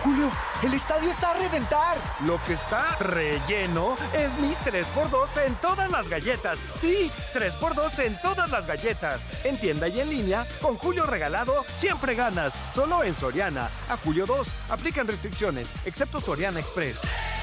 Julio, el estadio está a reventar. Lo que está relleno es mi 3x2 en todas las galletas. Sí, 3x2 en todas las galletas. En tienda y en línea, con Julio regalado, siempre ganas. Solo en Soriana. A julio 2, aplican restricciones, excepto Soriana Express.